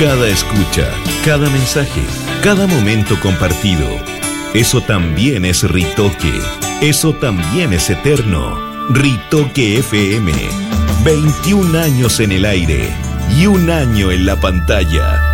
Cada escucha, cada mensaje, cada momento compartido. Eso también es Ritoque. Eso también es eterno. Ritoque FM. 21 años en el aire y 1 año en la pantalla.